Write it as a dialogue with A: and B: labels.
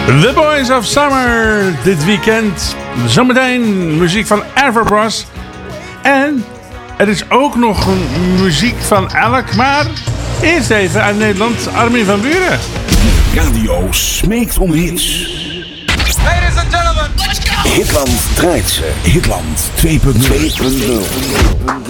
A: The Boys of Summer dit weekend. Zometeen muziek van Everbros. En er is ook nog een muziek van Elk. Maar eerst even uit Nederland Armin van Buuren.
B: Radio smeekt om hits.
C: Ladies and gentlemen, let's go!
B: Hitland draait ze. Hitland 2.0.